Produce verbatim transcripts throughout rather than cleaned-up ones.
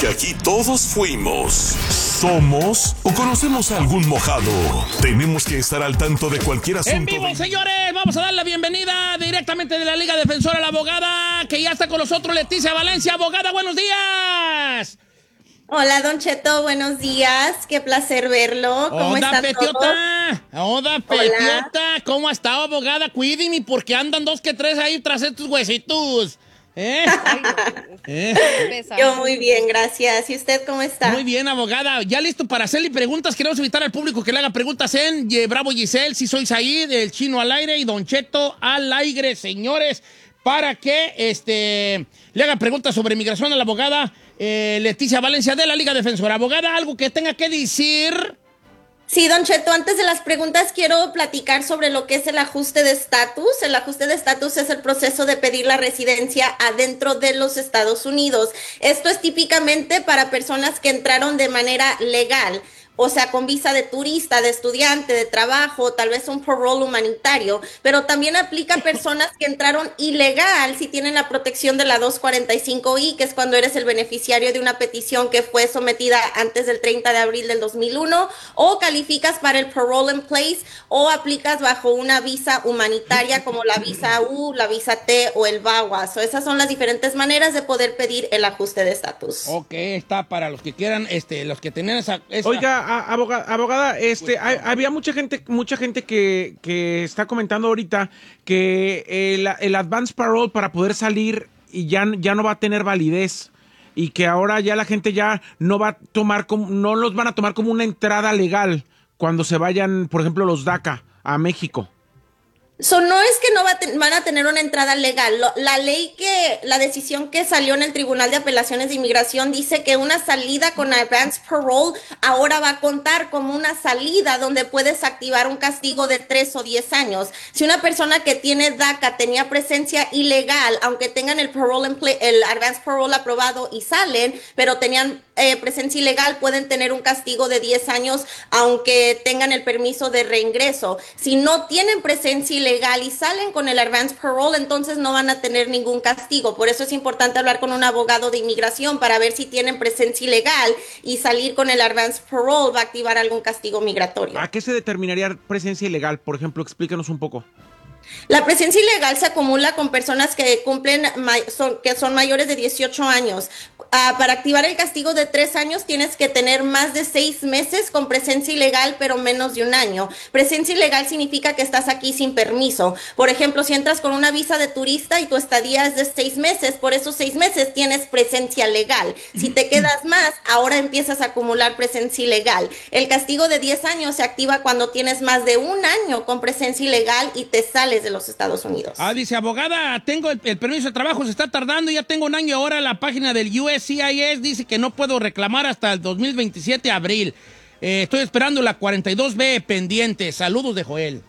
Porque aquí todos fuimos, somos o conocemos a algún mojado. Tenemos que estar al tanto de cualquier asunto. En vivo, señores, vamos a dar la bienvenida directamente de la Liga Defensora a la abogada, que ya está con nosotros, Leticia Valencia. Abogada, buenos días. Hola, Don Cheto, buenos días. Qué placer verlo. ¿Cómo Oda están Petiota. todos? Oda Petiota. ¿Cómo ha estado, abogada? Cuídeme, porque andan dos que tres ahí tras estos huesitos. ¿Eh? ¿Eh? Yo muy bien, gracias. ¿Y usted cómo está? Muy bien, abogada. Ya listo para hacerle preguntas. Queremos invitar al público que le haga preguntas en eh, Bravo Giselle, si soy Said, el Chino al aire y Don Cheto al aire, señores, para que este, le haga preguntas sobre migración a la abogada eh, Leticia Valencia de la Liga Defensora. Abogada, ¿algo que tenga que decir? Sí, Don Cheto, antes de las preguntas quiero platicar sobre lo que es el ajuste de estatus. El ajuste de estatus es el proceso de pedir la residencia adentro de los Estados Unidos. Esto es típicamente para personas que entraron de manera legal, o sea, con visa de turista, de estudiante, de trabajo, tal vez un parole humanitario, pero también aplica a personas que entraron ilegal si tienen la protección de la dos cuarenta y cinco I, que es cuando eres el beneficiario de una petición que fue sometida antes del treinta de abril del dos mil uno, o calificas para el parole in place, o aplicas bajo una visa humanitaria como la visa U, la visa T o el V A W A. So, esas son las diferentes maneras de poder pedir el ajuste de estatus. Ok, está para los que quieran, este, los que tenían esa... esa... Oiga, abogada, abogada, este, hay, había mucha gente, mucha gente que, que está comentando ahorita que el, el advance parole para poder salir y ya, ya no va a tener validez y que ahora ya la gente ya no va a tomar como, no los van a tomar como una entrada legal cuando se vayan, por ejemplo, los DACA a México. So, no es que no va a te- van a tener una entrada legal. Lo, la ley que, la decisión que salió en el Tribunal de Apelaciones de Inmigración dice que una salida con advance parole ahora va a contar como una salida donde puedes activar un castigo de tres o diez años. Si una persona que tiene DACA tenía presencia ilegal, aunque tengan el parole en play, el advance parole aprobado y salen, pero tenían eh, presencia ilegal, pueden tener un castigo de diez años, aunque tengan el permiso de reingreso. Si no tienen presencia ilegal, legal y salen con el advance parole, entonces no van a tener ningún castigo. Por eso es importante hablar con un abogado de inmigración para ver si tienen presencia ilegal, y salir con el advance parole va a activar algún castigo migratorio. ¿A qué se determinaría presencia ilegal? Por ejemplo, explícanos un poco. La presencia ilegal se acumula con personas que cumplen, son, que son mayores de dieciocho años. Uh, para activar el castigo de tres años tienes que tener más de seis meses con presencia ilegal, pero menos de un año. Presencia ilegal significa que estás aquí sin permiso. Por ejemplo, si entras con una visa de turista y tu estadía es de seis meses, por esos seis meses tienes presencia legal. Si te quedas más, ahora empiezas a acumular presencia ilegal. El castigo de diez años se activa cuando tienes más de un año con presencia ilegal y te sales de los Estados Unidos. Ah, dice, abogada, tengo el, el permiso de trabajo, se está tardando, ya tengo un año ahora. La página del U S C I S dice que no puedo reclamar hasta el dos mil veintisiete de abril. Eh, estoy esperando la cuarenta y dos B pendiente. Saludos de Joel.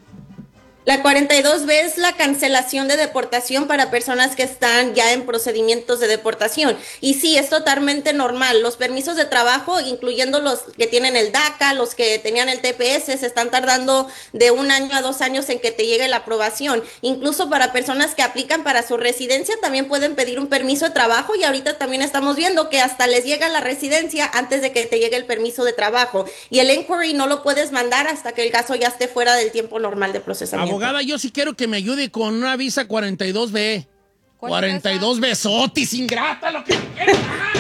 La cuarenta y dos B es la cancelación de deportación para personas que están ya en procedimientos de deportación. Y sí, es totalmente normal. Los permisos de trabajo, incluyendo los que tienen el DACA, los que tenían el T P S, se están tardando de un año a dos años en que te llegue la aprobación. Incluso para personas que aplican para su residencia también pueden pedir un permiso de trabajo, y ahorita también estamos viendo que hasta les llega la residencia antes de que te llegue el permiso de trabajo. Y el inquiry no lo puedes mandar hasta que el caso ya esté fuera del tiempo normal de procesamiento. Abogada, yo sí quiero que me ayude con una visa cuarenta y dos B. cuarenta y dos besotis, ingrata, lo que quieras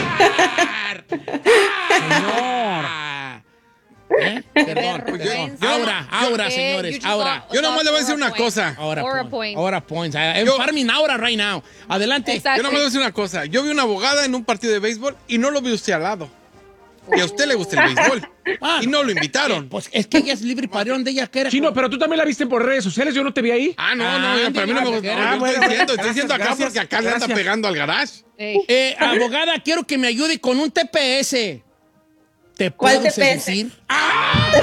dar. Señor. ¿Eh? Perdón, perdón. Ahora, ahora, señores, ahora. Yo nomás le voy a decir una cosa. Ahora, Or a point. point. Ahora, points. I'm farming ahora, right now. Adelante. Yo nomás le voy a decir una cosa. Yo vi una abogada en un partido de béisbol y no lo vi usted al lado. Y a usted le gusta el béisbol. Ah, y no lo invitaron. Eh, pues es que ella es libre para donde ella quiera. Chino, pero tú también la viste por redes sociales, yo no te vi ahí. Ah, no, no, Ah, para mí no me gusta. ah, No, bueno, estoy diciendo, estoy gracias, diciendo acá gracias, porque acá le anda gracias. pegando al garage. Eh, abogada, quiero que me ayude con un T P S. ¿Te ¿Cuál puedo T P S? decir? ¡Ah!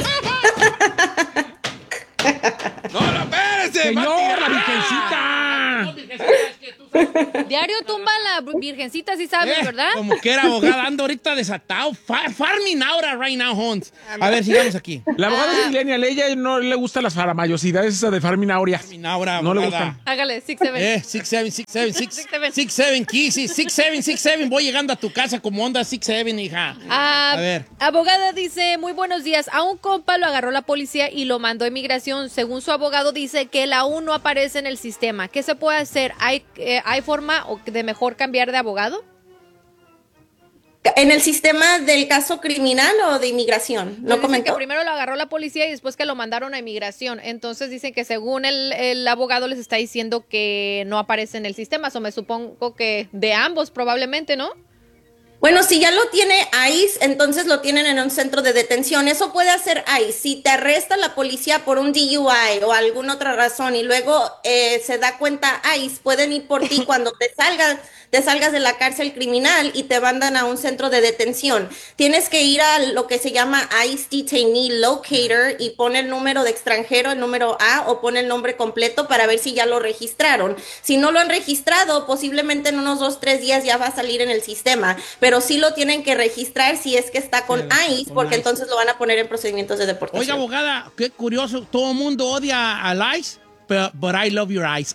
No, no, espérese. Señor, va a la tirar. virgencita. No, virgencita, es que Diario tumba la virgencita, sí sabes, Eh, ¿verdad? Como que era abogada, ando ahorita desatado. Fa- farming ahora, right now, Hans. A ver, sigamos aquí. La abogada Ah. es millennial, a ella no le gustan las faramayosidades esa de Farming Aurea. Farming ahora, No le abogada. gustan. Hágale, six, seven. Eh, six seven, six seven, six Six, seven. six seven, Kissy, six seven, six seven. Voy llegando a tu casa como onda six seven, hija. Ah, A ver. Abogada dice, muy buenos días. A un compa lo agarró la policía y lo mandó a inmigración. Según su abogado dice que él aún no aparece en el sistema. ¿Qué se puede hacer? ¿Hay, eh, ¿hay forma o de mejor cambiar de abogado? ¿En el sistema del caso criminal o de inmigración? Pues ¿No dicen comentó? que primero lo agarró la policía y después que lo mandaron a inmigración. Entonces dicen que según el, el abogado les está diciendo que no aparece en el sistema. O me supongo que de ambos probablemente, ¿no? Bueno, si ya lo tiene ICE, entonces lo tienen en un centro de detención. Eso puede hacer ICE. Si te arresta la policía por un D U I o alguna otra razón y luego eh, se da cuenta ICE, pueden ir por ti cuando te salgas, te salgas de la cárcel criminal y te mandan a un centro de detención. Tienes que ir a lo que se llama ICE Detainee Locator y pone el número de extranjero, el número A, o pone el nombre completo para ver si ya lo registraron. Si no lo han registrado, posiblemente en unos dos, tres días ya va a salir en el sistema. Pero sí lo tienen que registrar si es que está con ICE, con porque ICE. entonces lo van a poner en procedimientos de deportación. Oiga, abogada, qué curioso. Todo el mundo odia al ICE, pero but I love your eyes.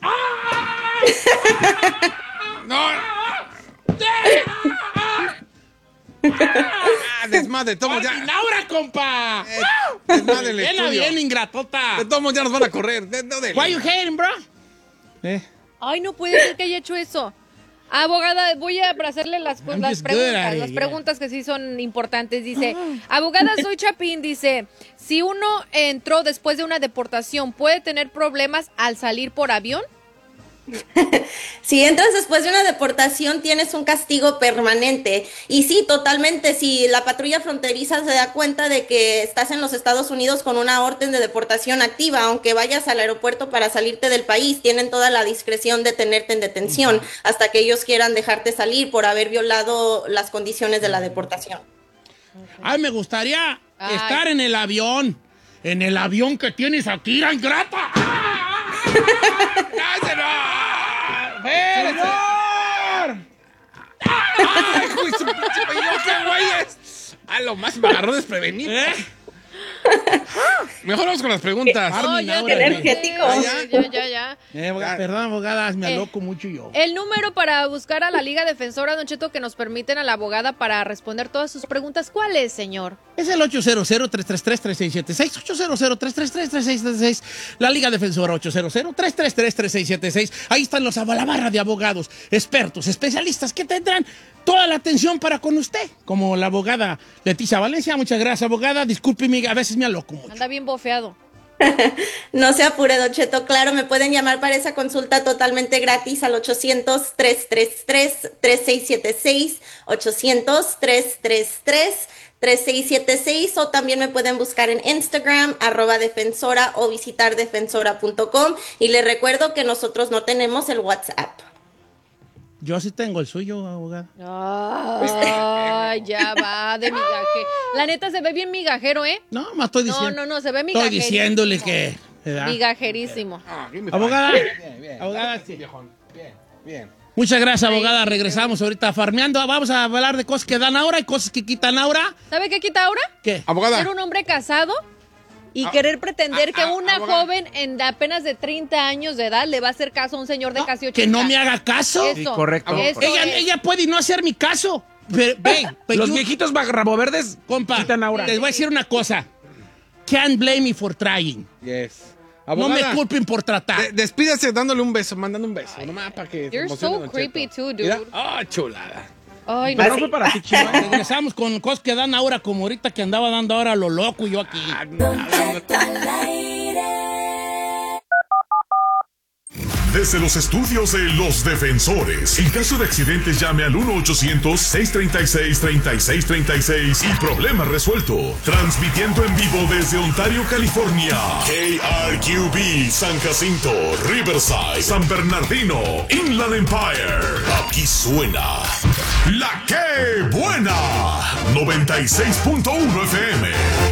No. Ah, desmadre, todos ya. ¡Laura, compa! Eh, desmadre el Bien, estudio. bien, ingratota. De todos modos ya nos van a correr. De, de, de- Why you hating, bro? Eh. Ay, no puede ser que haya hecho eso. Abogada, voy a hacerle las, I'm las just good preguntas, at it, las yeah. preguntas que sí son importantes. Dice, abogada, soy Chapín, dice, si uno entró después de una deportación, ¿puede tener problemas al salir por avión? Si entras después de una deportación, tienes un castigo permanente. Y sí, totalmente, si la patrulla fronteriza se da cuenta de que estás en los Estados Unidos con una orden de deportación activa, aunque vayas al aeropuerto para salirte del país, tienen toda la discreción de tenerte en detención hasta que ellos quieran dejarte salir por haber violado las condiciones de la deportación. Ay, me gustaría Ay. estar en el avión. En el avión que tienes aquí, la ingrata. ¡Cállate! ¡Señor! ¡Ay, hijo de su pinche pello, qué güeyes! A lo más me agarró desprevenido. ¿Eh? Mejor vamos con las preguntas. Ah, ya ahora, te- energético. ya, ya, ya, ya. Eh, abogada, perdón, abogada, me Eh. aloco mucho yo. El número para buscar a la Liga Defensora, Don Cheto, que nos permiten a la abogada para responder todas sus preguntas, ¿cuál es, señor? Es el ocho cero cero, tres tres tres, tres seis siete seis, ocho cero cero, tres tres tres, tres seis siete seis, la Liga Defensora ocho cero cero, tres tres tres, tres seis siete seis. Ahí están los a la barra de abogados, expertos, especialistas que tendrán toda la atención para con usted, como la abogada Leticia Valencia. Muchas gracias, abogada. Discúlpeme, a veces me aloco mucho. Anda bien bofeado. No se apure, Don Cheto. Claro, me pueden llamar para esa consulta totalmente gratis al ochocientos, tres tres tres, tres seis siete seis, ochocientos, tres tres tres, tres seis siete seis, o también me pueden buscar en Instagram, arroba defensora, o visitar defensora punto com. Y les recuerdo que nosotros no tenemos el WhatsApp. Yo sí tengo el suyo, abogada. Ay, ya va de migaje. La neta se ve bien migajero, ¿eh? No, más estoy No, diciendo. no, no, se ve Estoy migajerísimo. diciéndole que. ¿verdad? Migajerísimo. Ah, bien, Abogada. Bien, bien. Abogada, sí. Viejón. Bien, bien. Muchas gracias, abogada. Regresamos ahorita farmeando. Vamos a hablar de cosas que dan ahora y cosas que quitan ahora. ¿Sabe qué quita ahora? ¿Qué? Abogada. Ser un hombre casado y Ah, querer pretender ah, que ah, una abogada. joven en de apenas de treinta años de edad le va a hacer caso a un señor de No, casi ochenta. que no me haga caso. Eso, Sí, correcto. eso Ella, es. ella puede no hacer mi caso. Pero, ve, pero Los yo- viejitos raboverdes compa, quitan aura. les voy a decir una cosa. Can't blame me for trying. Yes. No me Abogada, culpen por tratar. de- despídase dándole un beso, mandando un beso. Nomás para que se You're emocione so Don creepy Cheto. too, dude. Mira. Ah, chulada. Ay, Pero no. no fue para ti, chino. ¿eh? Regresamos con cosas que dan ahora, como ahorita que andaba dando ahora lo loco yo aquí. Ah, no, Desde los estudios de Los Defensores. En caso de accidentes, llame al uno ochocientos, seis tres seis, tres seis tres seis y problema resuelto. Transmitiendo en vivo desde Ontario, California. K R Q B, San Jacinto, Riverside, San Bernardino, Inland Empire. Aquí suena La Que Buena. noventa y seis punto uno F M.